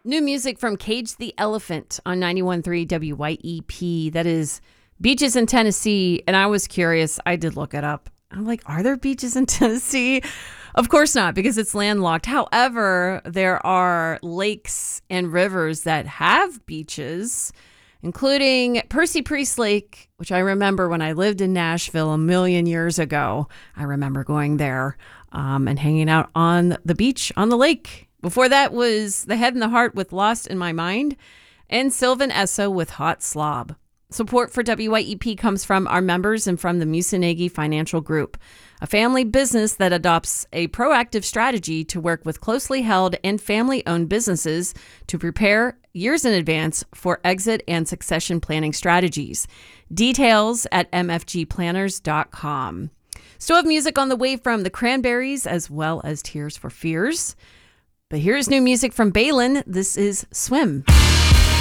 New music from Cage the Elephant on 91.3 WYEP. That is beaches in Tennessee. And I was curious. I did look it up. I'm like, are there beaches in Tennessee? Of course not, because it's landlocked. However, there are lakes and rivers that have beaches, including Percy Priest Lake, which I remember when I lived in Nashville a million years ago. I remember going there and hanging out on the beach on the lake. Before that was The Head and the Heart with Lost in My Mind and Sylvan Esso with Hot Slob. Support for WYEP comes from our members and from the Musanegi Financial Group, a family business that adopts a proactive strategy to work with closely held and family-owned businesses to prepare years in advance for exit and succession planning strategies. Details at mfgplanners.com. Still have music on the way from the Cranberries as well as Tears for Fears. But here's new music from Balin. This is Swim.